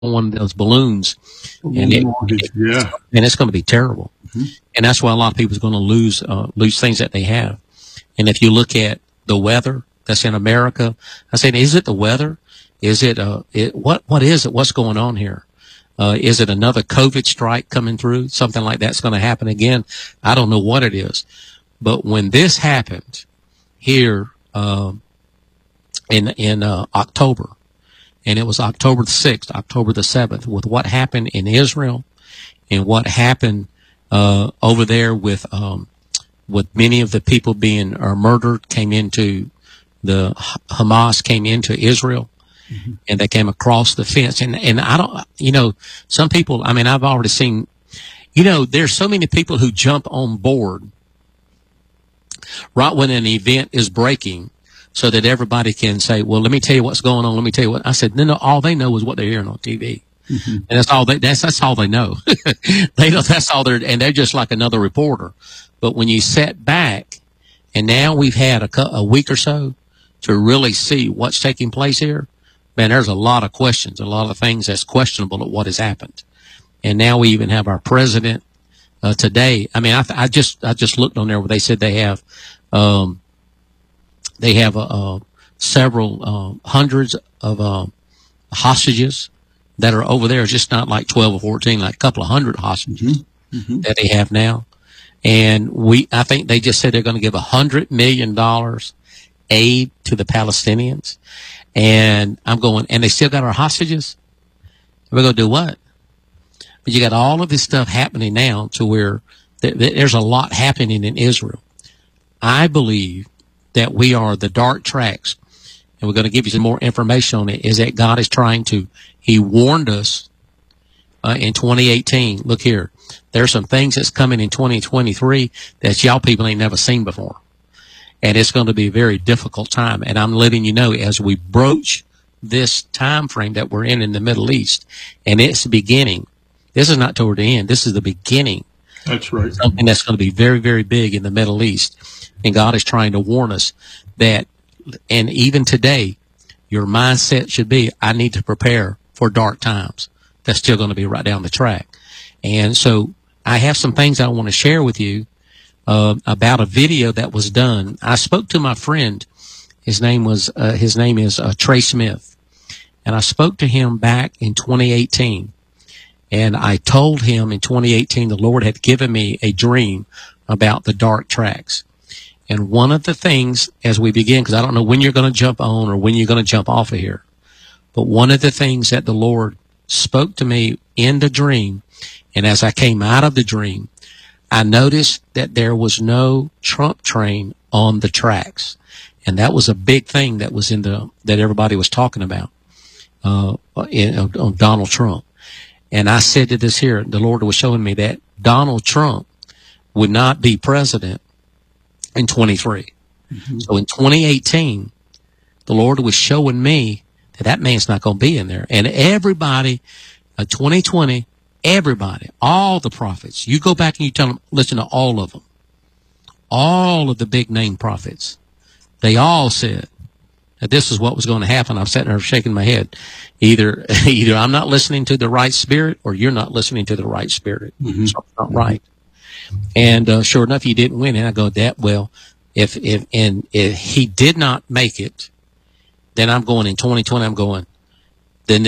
one of those balloons, and it's going to be terrible. Mm-hmm. And that's why a lot of people are going to lose things that they have. And if you look at the weather that's in America, I said, is it the weather? Is it, what is it? What's going on here? Is it another COVID strike coming through? Something like that's going to happen again? I don't know what it is. But when this happened here, in October, and it was October the 6th, October the 7th, with what happened in Israel and what happened, over there with many of the people being murdered, Hamas came into Israel. Mm-hmm. And they came across the fence. And I don't, some people, I've already seen, there's so many people who jump on board right when an event is breaking so that everybody can say, well, let me tell you what's going on. Let me tell you what. I said, no, all they know is what they're hearing on TV. Mm-hmm. And that's all they know. They know that's all and they're just like another reporter. But when you sit back, and now we've had a week or so to really see what's taking place here, man, there's a lot of questions, a lot of things that's questionable at what has happened. And now we even have our president, today. I just looked on there where they said they have several, hundreds of, hostages that are over there. It's just not like 12 or 14, like a couple of hundred hostages that they have now. And I think they just said they're going to give $100 million aid to the Palestinians. And I'm going, and they still got our hostages? We're going to do what? But you got all of this stuff happening now to where there's a lot happening in Israel. I believe that we are the dark tracks, and we're going to give you some more information on it, is that God is He warned us in 2018. Look here. There's some things that's coming in 2023 that y'all people ain't never seen before. And it's going to be a very difficult time. And I'm letting you know, as we broach this time frame that we're in the Middle East, and it's beginning. This is not toward the end. This is the beginning. That's right. Something that's going to be very, very big in the Middle East. And God is trying to warn us that, and even today, your mindset should be, I need to prepare for dark times. That's still going to be right down the track. And so I have some things I want to share with you about a video that was done. I spoke to my friend. His name is Trey Smith. And I spoke to him back in 2018. And I told him in 2018 the Lord had given me a dream about the dark tracks. And one of the things as we begin, because I don't know when you're going to jump on or when you're going to jump off of here, but one of the things that the Lord spoke to me in the dream, and as I came out of the dream, I noticed that there was no Trump train on the tracks. And that was a big thing that was that everybody was talking about, on Donald Trump. And I said to this here, the Lord was showing me that Donald Trump would not be president in 23. Mm-hmm. So in 2018, the Lord was showing me that man's not going to be in there. And everybody, 2020, everybody, all the prophets, you go back and you tell them, listen to all of them, all of the big name prophets, they all said that this is what was going to happen. I'm sitting there shaking my head. Either I'm not listening to the right spirit, or you're not listening to the right spirit. Mm-hmm. So it's not right. And sure enough, he didn't win. And I go, if he did not make it, then I'm going in 2020. I'm going. Then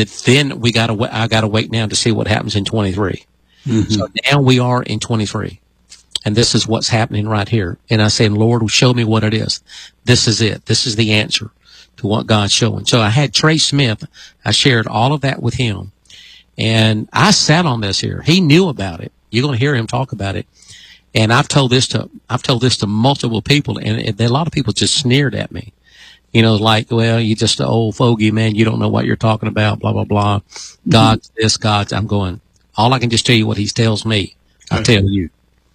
I gotta wait now to see what happens in 23. Mm-hmm. So now we are in 23. And this is what's happening right here. And I say, Lord, show me what it is. This is it. This is the answer to what God's showing. So I had Trey Smith. I shared all of that with him. And I sat on this here. He knew about it. You're going to hear him talk about it. And I've told this to multiple people, and a lot of people just sneered at me. Like, well, you're just an old fogey, man. You don't know what you're talking about, blah, blah, blah. God's this, I'm going. All I can just tell you what he tells me. I tell you.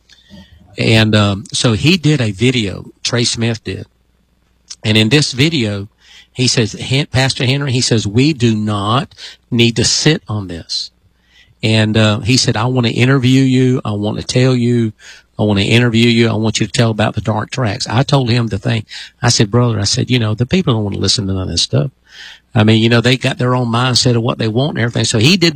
And so he did a video, Trey Smith did. And in this video, he says, Pastor Henry, he says, we do not need to sit on this. And he said, I want to interview you. I want to tell you I want to interview you. I want you to tell about the dark tracks. I told him the thing. I said, brother, I said, the people don't want to listen to none of this stuff. I mean, they got their own mindset of what they want and everything. So he did